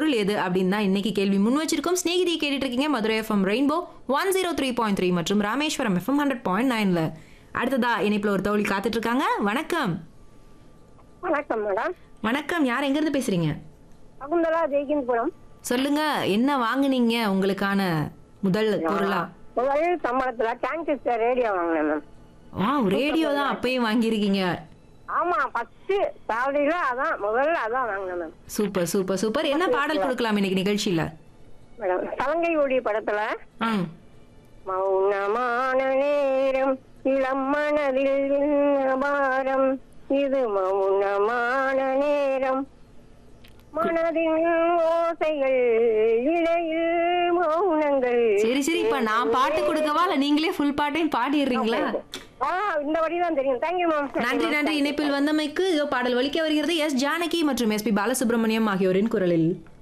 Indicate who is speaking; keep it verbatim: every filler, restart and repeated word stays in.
Speaker 1: பொருள் எது அப்படின்னு தான் இன்னைக்கு கேள்வி முன் வச்சிருக்கோம். ஸ்நேகிதியை கேட்டுட்டு இருக்கீங்க Madurai FM rainbow one zero three point three மற்றும் ராமேஸ்வரம் எஃப்எம் ஹண்ட்ரட் பாயிண்ட் நைன்ல. அடுத்ததா இணைப்புல ஒரு தோழி காத்துட்டு இருக்காங்க. வணக்கம்.
Speaker 2: வணக்கம் மேடம்.
Speaker 1: வணக்கம். யார் எங்க இருந்து பேசுறீங்க?
Speaker 2: சகுந்தலா ஜெய்கின்புரம்.
Speaker 1: சொல்லுங்க, என்ன வாங்குனீங்க உங்களுக்கான முதல் பொருளா?
Speaker 2: முதல் சம்பளத்துல டிரான்சிஸ்டர் ரேடியோ வாங்கினேன் மேம்.
Speaker 1: வா, ரேடியோ தான் அப்பயும் வாங்கியிருக்கீங்க.
Speaker 2: ஆமா, ஃபர்ஸ்ட் சாவடியில அதான் முதல்ல அதான் வாங்கினேன் மேம்.
Speaker 1: Super super super. என்ன பாடல் கொடுக்கலாம் இன்னைக்கு நிகழ்ச்சியில?
Speaker 2: மேடம், சலங்கை ஒளி படத்துல
Speaker 1: ஆ
Speaker 2: மௌனமான நேரம் இளம் மனதில் பாரம் இது மௌனமான நேரம் மனதின் ஓசைகள் இடையில் மௌனங்கள்.
Speaker 1: சரி சரி, இப்ப நான் பாட்டு கொடுக்கவா இல்ல நீங்களே ஃபுல் பாட்டையும் பாடிடுறீங்களா?
Speaker 2: ஆ, இந்த வழி தான் தெரியும். Thank you ma'am.
Speaker 1: நன்றி நன்றி. இணைப்பில் வந்தமைக்கு இதோ பாடல் ஒலிக்க வருகிறது. எஸ் ஜானகி மற்றும் எஸ் பி பாலசுப்ரமணியம் ஆகியோரின் குரலில்.